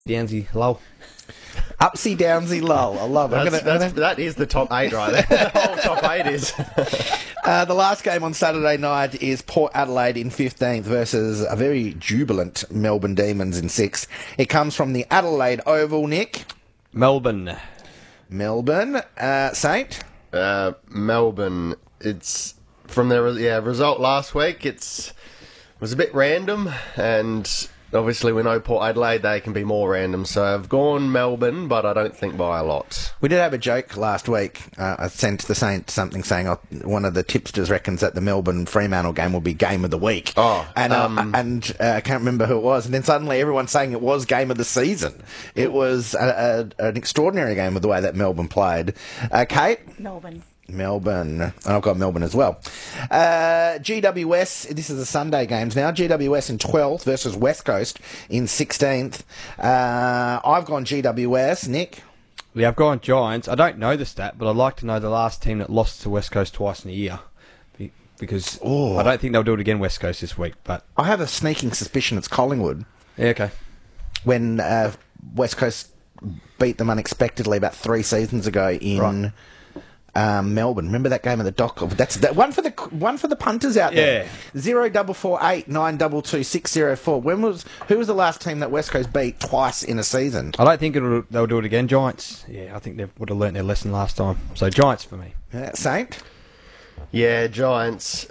Downsy, low. Upsy downsy lull. I love it. That is the top 8 right there. The whole top 8 is. The last game on Saturday night is Port Adelaide in 15th versus a very jubilant Melbourne Demons in 6th. It comes from the Adelaide Oval, Nick. Melbourne. Saint? Melbourne. It's from their result last week. It was a bit random, and obviously we know Port Adelaide, they can be more random. So I've gone Melbourne, but I don't think by a lot. We did have a joke last week. I sent the Saint something saying one of the tipsters reckons that the Melbourne Fremantle game will be game of the week. And I can't remember who it was. And then suddenly everyone's saying it was game of the season. It was an extraordinary game with the way that Melbourne played. Kate? Melbourne. And I've got Melbourne as well. GWS, this is the Sunday games now. GWS in 12th versus West Coast in 16th. I've gone GWS. Nick? Yeah, I've gone Giants. I don't know the stat, but I'd like to know the last team that lost to West Coast twice in a year. Because I don't think they'll do it again, West Coast, this week. But I have a sneaking suspicion it's Collingwood. Yeah, okay. When West Coast beat them unexpectedly about 3 seasons ago in... Melbourne. Remember that game of the dock? That's that one for the punters out there. 0448 922 604. Who was the last team that West Coast beat twice in a season? I don't think they'll do it again. Giants. Yeah, I think they would have learnt their lesson last time. So Giants for me. Saint? Yeah, Giants.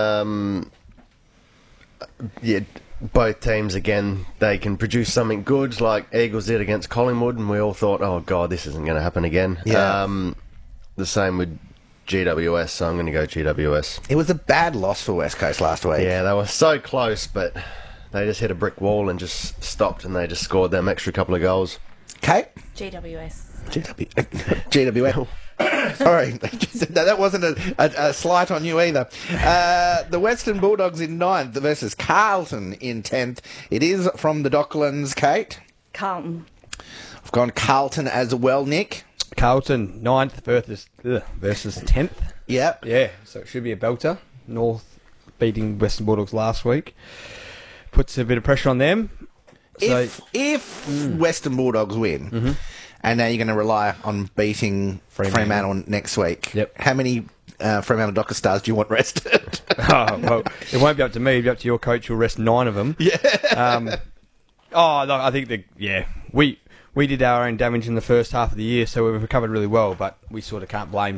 Both teams, again, they can produce something good like Eagles did against Collingwood, and we all thought, oh God, this isn't going to happen again. Yeah. The same with GWS, so I'm going to go GWS. It was a bad loss for West Coast last week. Yeah, they were so close, but they just hit a brick wall and just stopped, and they just scored them extra couple of goals. Kate? GWS. GWS. Sorry, that wasn't a slight on you either. The Western Bulldogs in 9th versus Carlton in 10th. It is from the Docklands. Kate? Carlton. I've gone Carlton as well, Nick. Carlton, 9th versus 10th. Yep. Yeah, so it should be a belter. North beating Western Bulldogs last week. Puts a bit of pressure on them. If Western Bulldogs win, and now you're going to rely on beating Fremantle next week, how many Fremantle Docker stars do you want rested? Well, it won't be up to me. It'll be up to your coach. You'll rest 9 of them. Yeah. I think we did our own damage in the first half of the year, so we've recovered really well, but we sort of can't blame